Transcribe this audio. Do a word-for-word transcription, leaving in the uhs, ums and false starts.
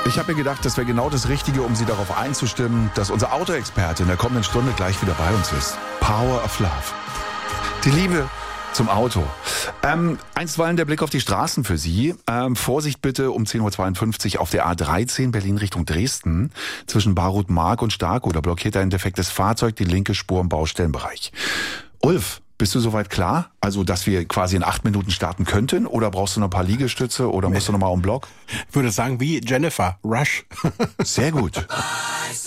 Ich habe mir gedacht, das wäre genau das Richtige, um Sie darauf einzustimmen, dass unser Autoexperte in der kommenden Stunde gleich wieder bei uns ist. Power of Love. Die Liebe zum Auto. Ähm, einstweilen der Blick auf die Straßen für Sie. Ähm, Vorsicht bitte um zehn Uhr zweiundfünfzig auf der A dreizehn Berlin Richtung Dresden. Zwischen Barut-Mark und Starkow, da blockiert ein defektes Fahrzeug die linke Spur im Baustellenbereich. Ulf, bist du soweit klar? Also, dass wir quasi in acht Minuten starten könnten? Oder brauchst du noch ein paar Liegestütze? Oder musst du noch mal um den Block? Ich würde sagen, wie Jennifer, Rush. Sehr gut.